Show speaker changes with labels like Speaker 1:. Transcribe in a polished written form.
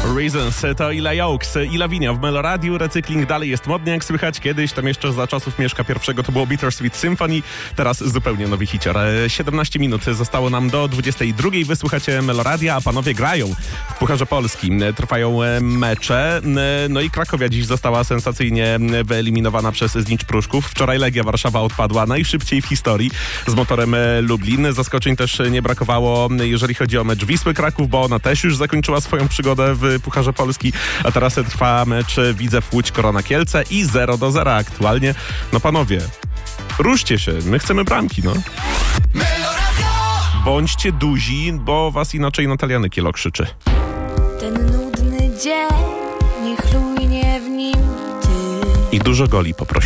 Speaker 1: Reasons to Ila Yokes i Lavinia w Meloradiu. Recykling dalej jest modny, jak słychać. Kiedyś, tam jeszcze za czasów Mieszka I, to było Bittersweet Symphony. Teraz zupełnie nowy hicior. 17 minut zostało nam do 22. Wysłuchacie Meloradia, a panowie grają w Pucharze Polski. Trwają mecze. No i Krakowia dziś została sensacyjnie wyeliminowana przez Znicz Pruszków. Wczoraj Legia Warszawa odpadła najszybciej w historii z Motorem Lublin. Zaskoczeń też nie brakowało, jeżeli chodzi o mecz Wisły Kraków, bo ona też już zakończyła swoją przygodę w Pucharze Polski, a teraz trwa mecz Widzew Łódź Korona Kielce i 0-0 aktualnie. No panowie, ruszcie się, my chcemy bramki, no. Bądźcie duzi, bo was inaczej Natalia Nykiel krzyczy.
Speaker 2: Ten nudny dzień, nie chlujnie w nim ty.
Speaker 1: I dużo goli poprosi.